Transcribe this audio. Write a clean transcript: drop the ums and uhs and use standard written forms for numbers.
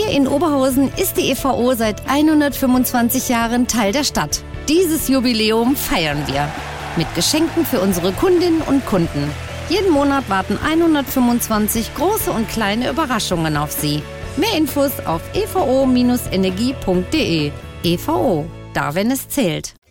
Hier in Oberhausen ist die EVO seit 125 Jahren Teil der Stadt. Dieses Jubiläum feiern wir mit Geschenken für unsere Kundinnen und Kunden. Jeden Monat warten 125 große und kleine Überraschungen auf Sie. Mehr Infos auf evo-energie.de. EVO, da wenn es zählt.